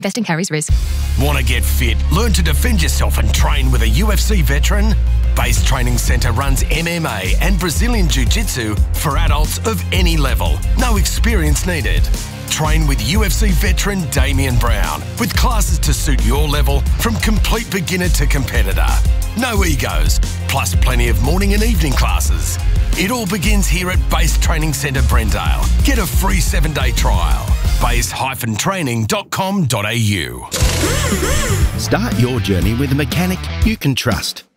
Vesting carries risk. Want to get fit, learn to defend yourself and train with a UFC veteran? Base Training Centre runs MMA and Brazilian Jiu-Jitsu for adults of any level. No experience needed. Train with UFC veteran Damian Brown with classes to suit your level from complete beginner to competitor. No egos, plus plenty of morning and evening classes. It all begins here at Base Training Centre Brendale. Get a free 7-day trial. base-training.com.au. Start your journey with a mechanic you can trust.